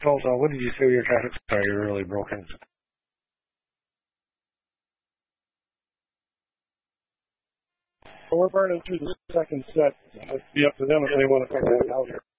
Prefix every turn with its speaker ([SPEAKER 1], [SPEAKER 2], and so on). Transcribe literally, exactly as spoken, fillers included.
[SPEAKER 1] Hold on, what did you say your traffic? Sorry, you're really broken. Well, we're burning through the second set. It's be up to them if they want to come back out here.